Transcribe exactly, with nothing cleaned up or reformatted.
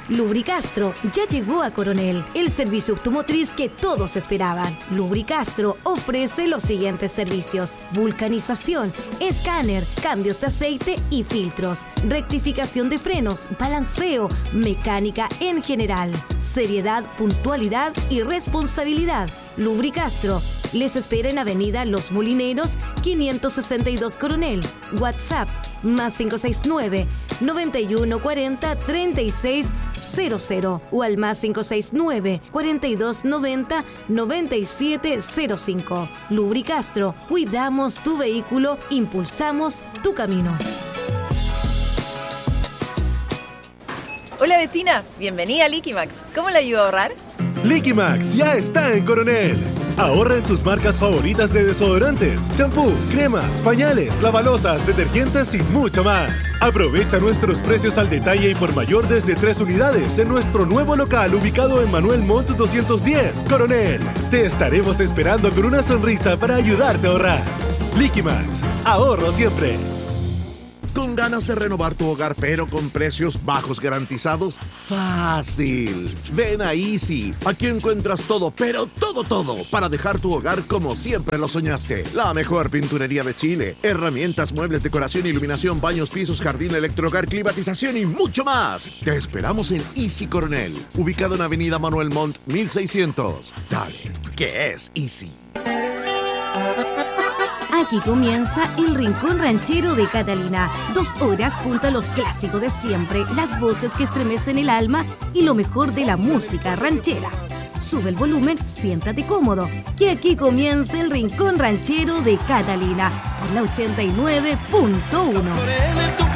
Lubricastro ya llegó a Coronel, el servicio automotriz que todos esperaban. Lubricastro ofrece los siguientes servicios: vulcanización, escáner, cambios de aceite y filtros, rectificación de frenos, balanceo, mecánica en general, seriedad, puntualidad y responsabilidad. Lubricastro les espera en Avenida Los Molineros, quinientos sesenta y dos Coronel. WhatsApp más cinco seis nueve, noventa y uno cuarenta, treinta y seis cero cero o al más cinco seis nueve, cuarenta y dos noventa, noventa y siete cero cinco. Lubricastro, cuidamos tu vehículo, impulsamos tu camino. Hola vecina, bienvenida a Liquimax. ¿Cómo le ayudo a ahorrar? Liquimax ya está en Coronel. Ahorra en tus marcas favoritas de desodorantes, champú, cremas, pañales, lavalosas, detergentes y mucho más. Aprovecha nuestros precios al detalle y por mayor desde tres unidades en nuestro nuevo local ubicado en Manuel Montt doscientos diez, Coronel. Te estaremos esperando con una sonrisa para ayudarte a ahorrar. Liquimax, ahorro siempre. ¿Con ganas de renovar tu hogar pero con precios bajos garantizados? ¡Fácil! Ven a Easy. Aquí encuentras todo, pero todo, todo, para dejar tu hogar como siempre lo soñaste. La mejor pinturería de Chile, herramientas, muebles, decoración, iluminación, baños, pisos, jardín, electrohogar, climatización y mucho más. Te esperamos en Easy Coronel, ubicado en Avenida Manuel Montt mil seiscientos. Dale, que es Easy. Aquí comienza el Rincón Ranchero de Catalina. Dos horas junto a los clásicos de siempre, las voces que estremecen el alma y lo mejor de la música ranchera. Sube el volumen, siéntate cómodo, que aquí comienza el Rincón Ranchero de Catalina por la ochenta y nueve punto uno.